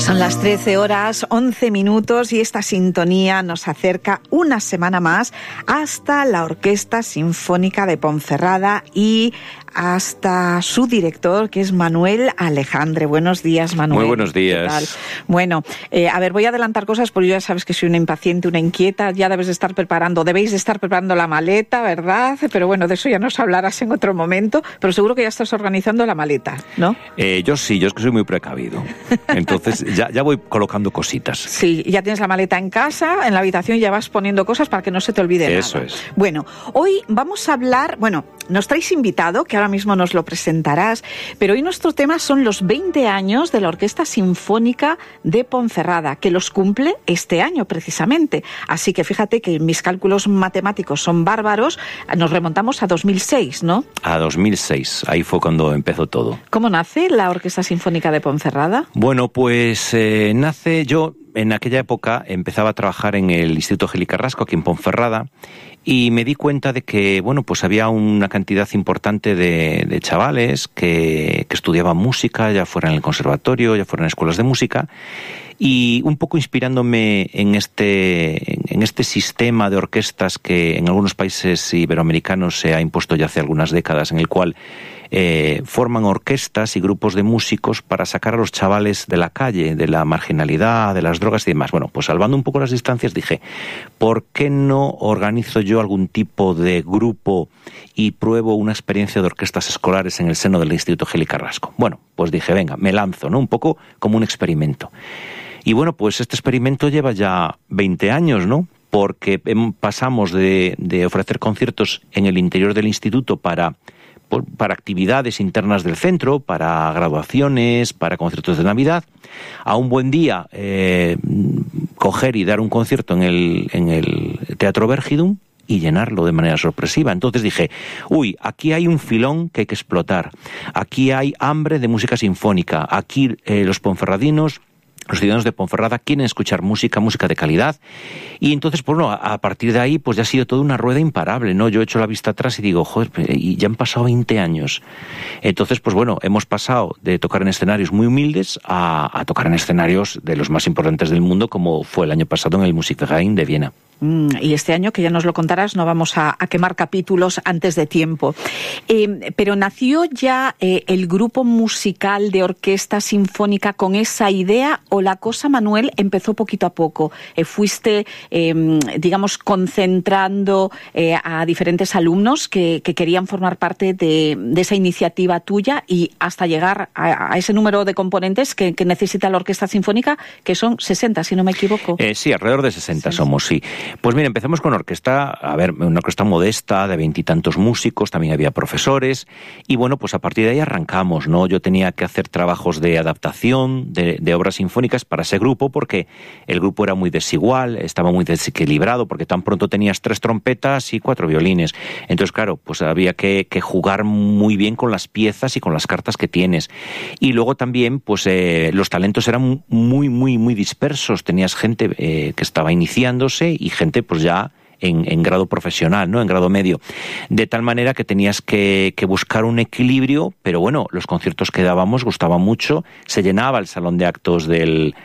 Son las 13 horas, 11 minutos y esta sintonía nos acerca una semana más hasta la Orquesta Sinfónica de Ponferrada y hasta su director, que es Manuel Alejandre. Buenos días, Manuel. Muy buenos días. Bueno, a ver, voy a adelantar cosas porque ya sabes que soy una impaciente, una inquieta. Ya debéis de estar preparando la maleta, ¿verdad? Pero bueno, de eso ya nos hablarás en otro momento. Pero seguro que ya estás organizando la maleta, ¿no? Yo sí, yo es que soy muy precavido. Entonces ya voy colocando cositas. Sí, ya tienes la maleta en casa, en la habitación ya vas poniendo cosas para que no se te olvide nada. Eso es. Bueno, hoy vamos a hablar, nos traéis invitado, que ahora mismo nos lo presentarás, pero hoy nuestro tema son los 20 años de la Orquesta Sinfónica de Ponferrada, que los cumple este año precisamente. Así que fíjate que mis cálculos matemáticos son bárbaros, nos remontamos a 2006, ¿no? A 2006, ahí fue cuando empezó todo. ¿Cómo nace la Orquesta Sinfónica de Ponferrada? Bueno, pues nace yo... En aquella época empezaba a trabajar en el Instituto Geli Carrasco, aquí en Ponferrada, y me di cuenta de que, pues había una cantidad importante de chavales que estudiaban música, ya fuera en el conservatorio, ya fuera en escuelas de música, y un poco inspirándome en este sistema de orquestas que en algunos países iberoamericanos se ha impuesto ya hace algunas décadas, en el cual forman orquestas y grupos de músicos para sacar a los chavales de la calle, de la marginalidad, de las drogas y demás. Bueno, pues salvando un poco las distancias dije, ¿por qué no organizo yo algún tipo de grupo y pruebo una experiencia de orquestas escolares en el seno del Instituto Geli Carrasco? Bueno, pues dije, venga, me lanzo, ¿no? Un poco como un experimento. Y bueno, pues este experimento lleva ya 20 años, ¿no? Porque pasamos de ofrecer conciertos en el interior del instituto para actividades internas del centro, para graduaciones, para conciertos de Navidad, a un buen día coger y dar un concierto en el Teatro Vergidum y llenarlo de manera sorpresiva. Entonces dije, aquí hay un filón que hay que explotar, aquí hay hambre de música sinfónica, aquí los ponferradinos, los ciudadanos de Ponferrada quieren escuchar música de calidad, y entonces, a partir de ahí, pues ya ha sido toda una rueda imparable, ¿no? Yo he hecho la vista atrás y digo, joder, y ya han pasado 20 años. Entonces, hemos pasado de tocar en escenarios muy humildes a tocar en escenarios de los más importantes del mundo, como fue el año pasado en el Musikverein de Viena. Y este año, que ya nos lo contarás, no vamos a quemar capítulos antes de tiempo. Pero ¿nació ya el grupo musical de orquesta sinfónica con esa idea o la cosa, Manuel, empezó poquito a poco? Fuiste, concentrando a diferentes alumnos que querían formar parte de esa iniciativa tuya y hasta llegar a ese número de componentes que necesita la orquesta sinfónica, que son 60, si no me equivoco. Sí, alrededor de 60 somos, sí. Pues mira, empezamos con una orquesta modesta de 20 y tantos músicos, también había profesores, y pues a partir de ahí arrancamos, ¿no? Yo tenía que hacer trabajos de adaptación de obras sinfónicas para ese grupo, porque el grupo era muy desigual, estaba muy desequilibrado, porque tan pronto tenías 3 trompetas y 4 violines. Entonces, claro, pues había que jugar muy bien con las piezas y con las cartas que tienes. Y luego también, los talentos eran muy, muy, muy dispersos. Tenías gente que estaba iniciándose y gente pues ya en grado profesional, ¿no? En grado medio. De tal manera que tenías que buscar un equilibrio, pero los conciertos que dábamos gustaban mucho, se llenaba el salón de actos del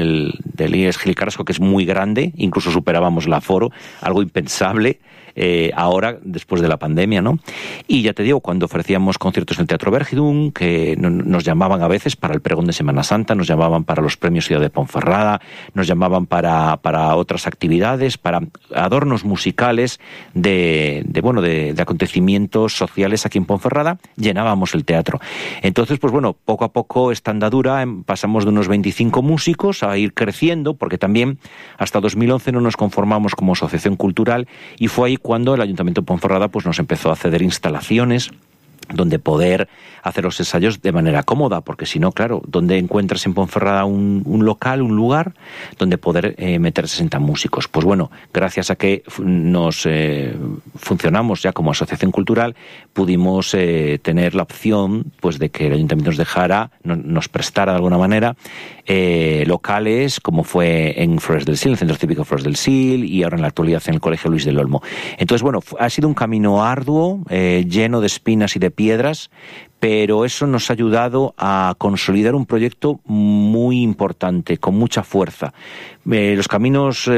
IES Geli Carrasco, que es muy grande, incluso superábamos el aforo, algo impensable ahora, después de la pandemia, ¿no? Y ya te digo, cuando ofrecíamos conciertos en el Teatro Vergidum, que nos llamaban a veces para el pregón de Semana Santa, nos llamaban para los premios Ciudad de Ponferrada, nos llamaban para otras actividades, para adornos musicales de acontecimientos sociales aquí en Ponferrada, llenábamos el teatro. Entonces, poco a poco, esta andadura, pasamos de unos 25 músicos a ir creciendo, porque también hasta 2011 no nos conformamos como asociación cultural, y fue ahí cuando el Ayuntamiento de Ponferrada nos empezó a ceder instalaciones donde poder hacer los ensayos de manera cómoda, porque si no, claro, ¿dónde encuentras en Ponferrada un local, un lugar donde poder meter 60 músicos? Pues gracias a que nos funcionamos ya como asociación cultural, pudimos tener la opción de que el Ayuntamiento nos dejara, nos prestara de alguna manera locales, como fue en Flores del Sil, el Centro Cívico Flores del Sil, y ahora en la actualidad en el Colegio Luis del Olmo. Entonces, ha sido un camino arduo, lleno de espinas y de piedras, pero eso nos ha ayudado a consolidar un proyecto muy importante, con mucha fuerza. Los caminos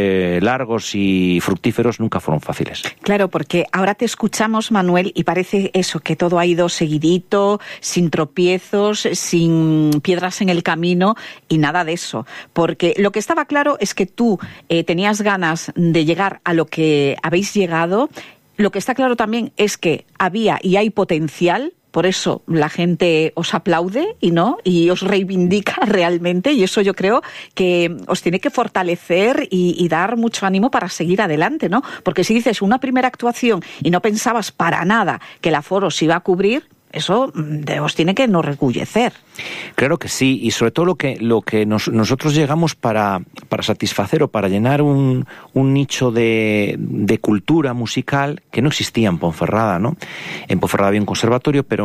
largos y fructíferos nunca fueron fáciles. Claro, porque ahora te escuchamos, Manuel, y parece eso, que todo ha ido seguidito, sin tropiezos, sin piedras en el camino y nada de eso. Porque lo que estaba claro es que tú tenías ganas de llegar a lo que habéis llegado. Lo que está claro también es que había y hay potencial. Por eso la gente os aplaude y os reivindica realmente, y eso yo creo que os tiene que fortalecer y dar mucho ánimo para seguir adelante, ¿no? Porque si dices una primera actuación y no pensabas para nada que el aforo se iba a cubrir, eso os tiene que enorgullecer. Claro que sí, y sobre todo lo que nosotros llegamos para satisfacer o para llenar un nicho de cultura musical que no existía en Ponferrada, ¿no? En Ponferrada había un conservatorio, pero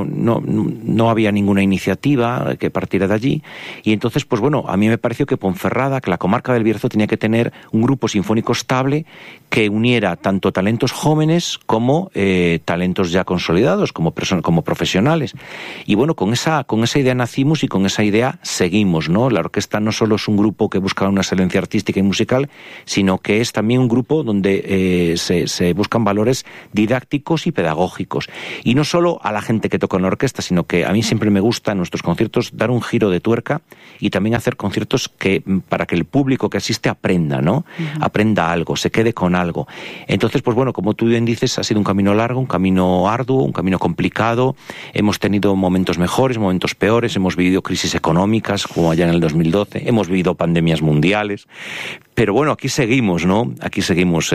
no había ninguna iniciativa que partiera de allí, y entonces, pues bueno, a mí me pareció que Ponferrada, que la comarca del Bierzo, tenía que tener un grupo sinfónico estable que uniera tanto talentos jóvenes como talentos ya consolidados, como profesionales. Y bueno, con esa idea nacimos y con esa idea seguimos, ¿no? La orquesta no solo es un grupo que busca una excelencia artística y musical, sino que es también un grupo donde se buscan valores didácticos y pedagógicos. Y no solo a la gente que toca en la orquesta, sino que a mí siempre me gusta en nuestros conciertos dar un giro de tuerca y también hacer conciertos para que el público que asiste aprenda, ¿no? Aprenda algo, se quede con algo. Entonces, pues bueno, como tú bien dices, ha sido un camino largo, un camino arduo, un camino complicado. Hemos tenido momentos mejores, momentos peores, hemos vivido crisis económicas, como allá en el 2012, hemos vivido pandemias mundiales, pero bueno, aquí seguimos, ¿no? Aquí seguimos,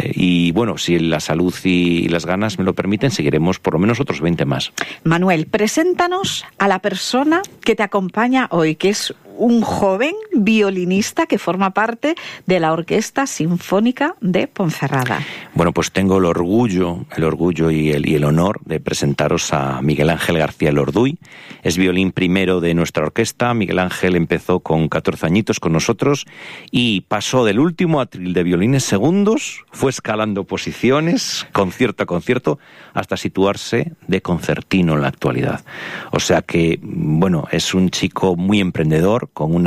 y bueno, si la salud y las ganas me lo permiten, seguiremos por lo menos otros 20 más. Manuel, preséntanos a la persona que te acompaña hoy, que es un joven violinista que forma parte de la Orquesta Sinfónica de Ponferrada. Bueno, pues tengo el orgullo y el honor de presentaros a Miguel Ángel García Lorduy. Es violín primero de nuestra orquesta. Miguel Ángel empezó con 14 añitos con nosotros y pasó del último atril de violines segundos, fue escalando posiciones, concierto a concierto, hasta situarse de concertino en la actualidad. O sea que, bueno, es un chico muy emprendedor, con un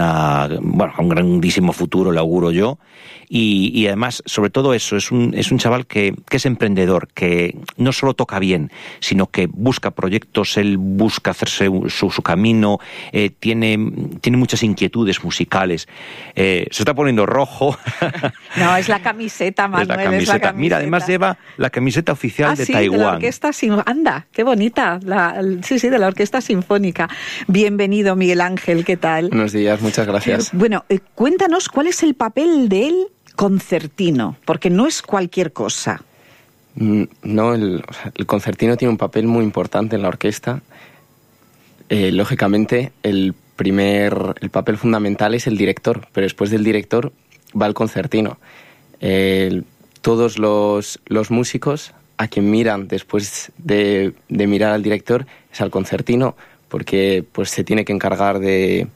grandísimo futuro, le auguro yo, y además, sobre todo eso, es un chaval que es emprendedor, que no solo toca bien, sino que busca proyectos, él busca hacerse su camino, tiene muchas inquietudes musicales. Se está poniendo rojo. No, es la camiseta, Manuel. Es la camiseta. Mira, además lleva la camiseta oficial de Taiwán. De la orquesta anda, qué bonita. De la Orquesta Sinfónica. Bienvenido, Miguel Ángel, ¿qué tal? Buenos días, muchas gracias. Bueno, cuéntanos cuál es el papel del concertino, porque no es cualquier cosa. No, el concertino tiene un papel muy importante en la orquesta. Lógicamente, el papel fundamental es el director, pero después del director va el concertino. Todos los músicos a quien miran después de mirar al director es al concertino, porque pues se tiene que encargar de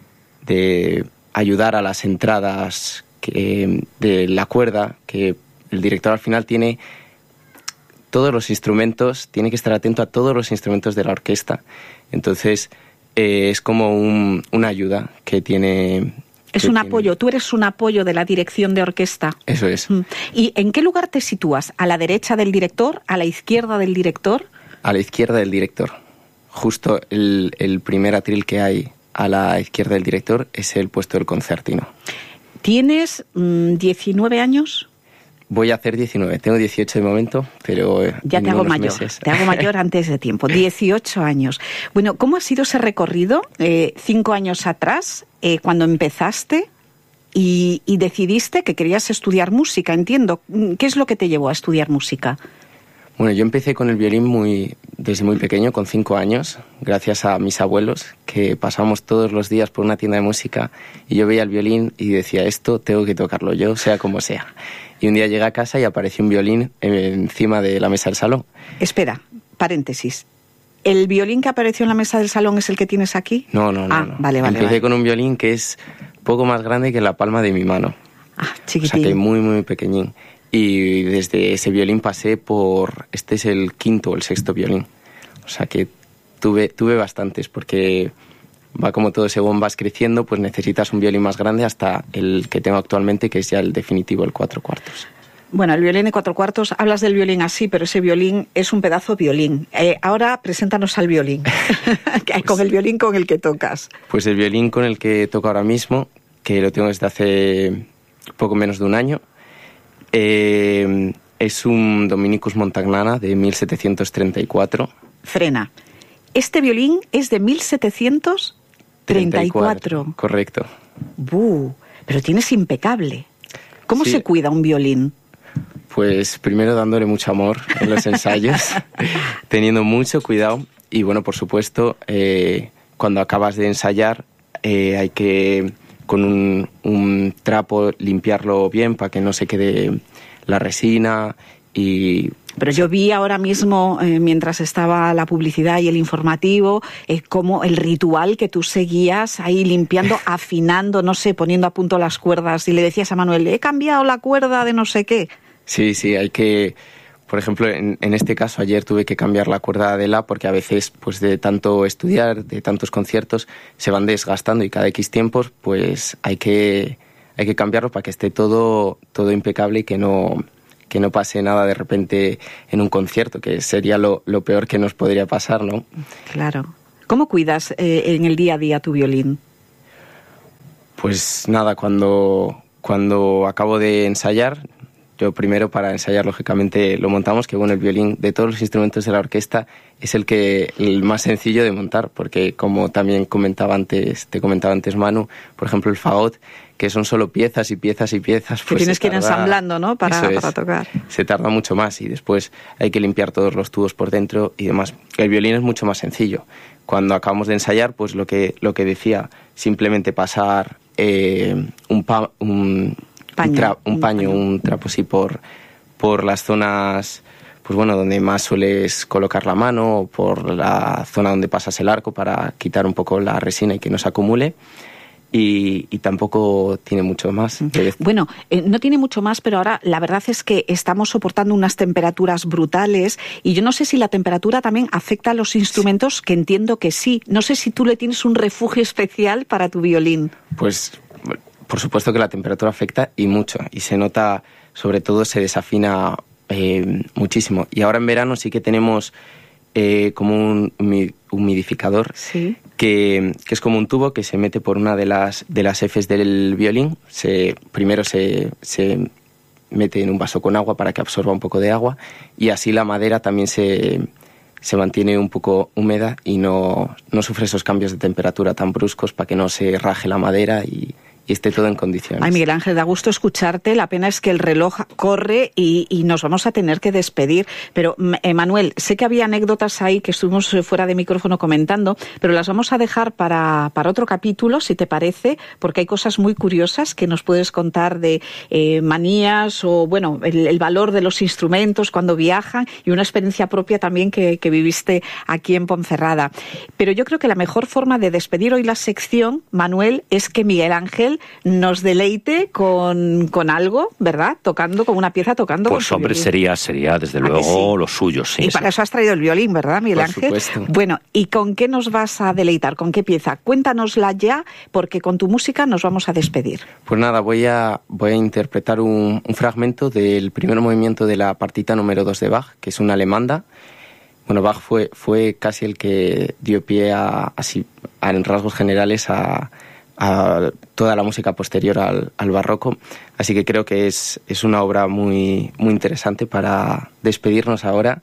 ayudar a las entradas de la cuerda, que el director al final tiene todos los instrumentos, tiene que estar atento a todos los instrumentos de la orquesta. Entonces es como una ayuda que tiene. Es un apoyo, tú eres un apoyo de la dirección de orquesta. Eso es. ¿Y en qué lugar te sitúas? ¿A la derecha del director? ¿A la izquierda del director? A la izquierda del director. Justo el primer atril que hay a la izquierda del director es el puesto del concertino. ¿Tienes 19 años? Voy a hacer 19, tengo 18 de momento, pero ya te hago mayor, te hago mayor antes de tiempo, 18 años. Bueno, ¿cómo ha sido ese recorrido 5 años atrás, cuando empezaste y decidiste que querías estudiar música? Entiendo, ¿qué es lo que te llevó a estudiar música? Bueno, yo empecé con el violín desde muy pequeño, con 5 años, gracias a mis abuelos, que pasábamos todos los días por una tienda de música y yo veía el violín y decía, esto tengo que tocarlo yo, sea como sea. Y un día llegué a casa y apareció un violín encima de la mesa del salón. Espera, paréntesis. ¿El violín que apareció en la mesa del salón es el que tienes aquí? No. Vale. Empecé con un violín que es poco más grande que la palma de mi mano. Chiquitín. O sea, que muy, muy pequeñín. Y desde ese violín pasé este es el 5º o el 6º violín. O sea que tuve bastantes, porque va como todo, según vas creciendo, pues necesitas un violín más grande hasta el que tengo actualmente, que es ya el definitivo, el 4/4. Bueno, el violín de 4/4, hablas del violín así, pero ese violín es un pedazo de violín. Ahora, preséntanos al violín, con el violín con el que tocas. Pues el violín con el que toco ahora mismo, que lo tengo desde hace poco menos de un año, es un Dominicus Montagnana de 1734. Frena. Este violín es de 1734. Correcto. Pero tienes impecable. ¿Cómo se cuida un violín? Pues primero dándole mucho amor en los ensayos, teniendo mucho cuidado y bueno, por supuesto, cuando acabas de ensayar hay que con un trapo limpiarlo bien para que no se quede la resina y... Pero yo vi ahora mismo, mientras estaba la publicidad y el informativo, como el ritual que tú seguías ahí limpiando, afinando, no sé, poniendo a punto las cuerdas, y le decías a Manuel, he cambiado la cuerda de no sé qué. Sí, hay que... Por ejemplo, en este caso, ayer tuve que cambiar la cuerda de la, porque a veces, pues de tanto estudiar, de tantos conciertos, se van desgastando y cada X tiempos, pues hay que cambiarlo para que esté todo impecable y que no pase nada de repente en un concierto, que sería lo peor que nos podría pasar, ¿no? Claro. ¿Cómo cuidas en el día a día tu violín? Pues nada, cuando acabo de ensayar, yo primero para ensayar lógicamente lo montamos, que bueno, el violín de todos los instrumentos de la orquesta es el más sencillo de montar, porque como también te comentaba antes Manu, por ejemplo el fagot, que son solo piezas y piezas y piezas. Que tienes que ir ensamblando, ¿no? Para tocar. Se tarda mucho más y después hay que limpiar todos los tubos por dentro y demás. El violín es mucho más sencillo. Cuando acabamos de ensayar, pues lo que decía, simplemente pasar un trapo así por las zonas, pues bueno, donde más sueles colocar la mano, o por la zona donde pasas el arco para quitar un poco la resina y que no se acumule. Y tampoco tiene mucho más. Bueno, no tiene mucho más, pero ahora la verdad es que estamos soportando unas temperaturas brutales y yo no sé si la temperatura también afecta a los instrumentos, que entiendo que sí. No sé si tú le tienes un refugio especial para tu violín. Pues por supuesto que la temperatura afecta y mucho, y se nota, sobre todo se desafina muchísimo. Y ahora en verano sí que tenemos como un humidificador, ¿sí? que es como un tubo que se mete por una de las Fs del violín. Primero se mete en un vaso con agua para que absorba un poco de agua, y así la madera también se mantiene un poco húmeda y no sufre esos cambios de temperatura tan bruscos, para que no se raje la madera y esté todo en condiciones. Ay, Miguel Ángel, da gusto escucharte. La pena es que el reloj corre y nos vamos a tener que despedir. Pero, Manuel, sé que había anécdotas ahí que estuvimos fuera de micrófono comentando, pero las vamos a dejar para otro capítulo, si te parece, porque hay cosas muy curiosas que nos puedes contar de manías o, bueno, el valor de los instrumentos cuando viajan, y una experiencia propia también que viviste aquí en Ponferrada. Pero yo creo que la mejor forma de despedir hoy la sección, Manuel, es que Miguel Ángel nos deleite con algo, ¿verdad? Tocando, con una pieza tocando. Pues hombre, sería desde luego lo suyo, sí. Y para eso has traído el violín, ¿verdad, Miguel Ángel? Por supuesto. Bueno, ¿y con qué nos vas a deleitar? ¿Con qué pieza? Cuéntanosla ya, porque con tu música nos vamos a despedir. Pues nada, voy a interpretar un fragmento del primer movimiento de la partita número 2 de Bach, que es una alemanda. Bueno, Bach fue casi el que dio pie en rasgos generales a toda la música posterior al barroco, así que creo que es una obra muy, muy interesante para despedirnos ahora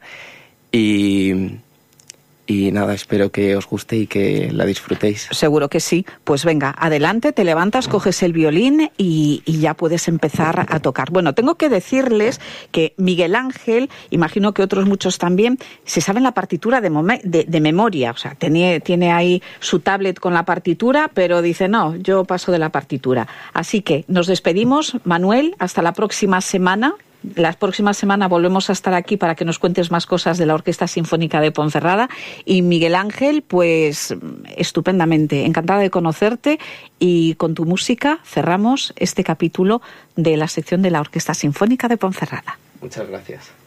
y nada, espero que os guste y que la disfrutéis. Seguro que sí. Pues venga, adelante, te levantas, coges el violín y ya puedes empezar a tocar. Bueno, tengo que decirles que Miguel Ángel, imagino que otros muchos también, se saben la partitura de memoria. O sea, tiene ahí su tablet con la partitura, pero dice, no, yo paso de la partitura. Así que nos despedimos, Manuel, hasta la próxima semana. La próxima semana volvemos a estar aquí para que nos cuentes más cosas de la Orquesta Sinfónica de Ponferrada. Y Miguel Ángel, pues estupendamente, encantada de conocerte, y con tu música cerramos este capítulo de la sección de la Orquesta Sinfónica de Ponferrada. Muchas gracias.